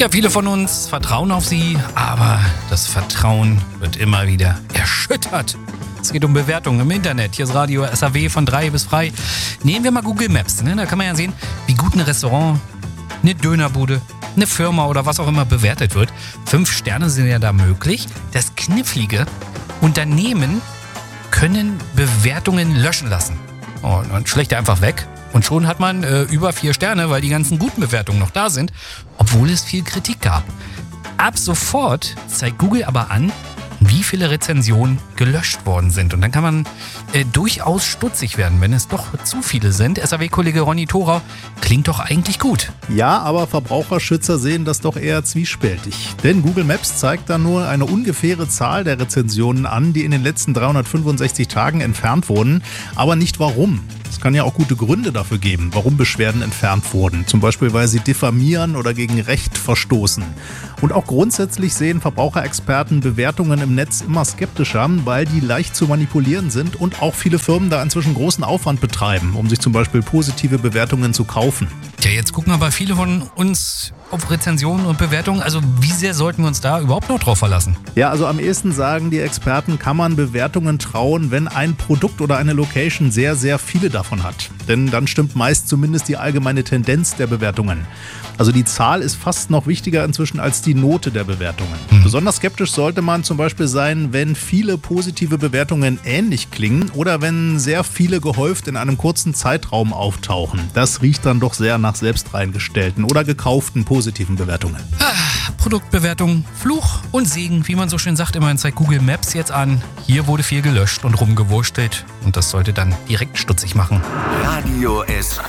Ja, viele von uns vertrauen auf sie, aber das Vertrauen wird immer wieder erschüttert. Es geht um Bewertungen im Internet. Hier ist Radio SAW von 3 bis frei. Nehmen wir mal Google Maps. Da kann man ja sehen, wie gut ein Restaurant, eine Dönerbude, eine Firma oder was auch immer bewertet wird. 5 Sterne sind ja da möglich. Das Knifflige: Unternehmen können Bewertungen löschen lassen. Oh, dann schlägt er einfach weg. Und schon hat man über 4 Sterne, weil die ganzen guten Bewertungen noch da sind, obwohl es viel Kritik gab. Ab sofort zeigt Google aber an, wie viele Rezensionen gelöscht worden sind. Und dann kann man durchaus stutzig werden, wenn es doch zu viele sind. SAW-Kollege Ronny Thorau, klingt doch eigentlich gut. Ja, aber Verbraucherschützer sehen das doch eher zwiespältig. Denn Google Maps zeigt da nur eine ungefähre Zahl der Rezensionen an, die in den letzten 365 Tagen entfernt wurden, aber nicht warum. Es kann ja auch gute Gründe dafür geben, warum Beschwerden entfernt wurden. Zum Beispiel, weil sie diffamieren oder gegen Recht verstoßen. Und auch grundsätzlich sehen Verbraucherexperten Bewertungen im Netz immer skeptischer, weil die leicht zu manipulieren sind und auch viele Firmen da inzwischen großen Aufwand betreiben, um sich zum Beispiel positive Bewertungen zu kaufen. Tja, jetzt gucken aber viele von uns auf Rezensionen und Bewertungen. Also wie sehr sollten wir uns da überhaupt noch drauf verlassen? Ja, also am ehesten sagen die Experten, kann man Bewertungen trauen, wenn ein Produkt oder eine Location sehr, sehr viele davon hat. Denn dann stimmt meist zumindest die allgemeine Tendenz der Bewertungen. Also die Zahl ist fast noch wichtiger inzwischen als die Note der Bewertungen. Besonders skeptisch sollte man zum Beispiel sein, wenn viele positive Bewertungen ähnlich klingen oder wenn sehr viele gehäuft in einem kurzen Zeitraum auftauchen. Das riecht dann doch sehr nach selbst reingestellten oder gekauften positiven Bewertungen. Produktbewertung, Fluch und Segen, wie man so schön sagt. Immerhin zeigt Google Maps jetzt an, hier wurde viel gelöscht und rumgewurstelt. Und das sollte dann direkt stutzig machen. Radio SAW.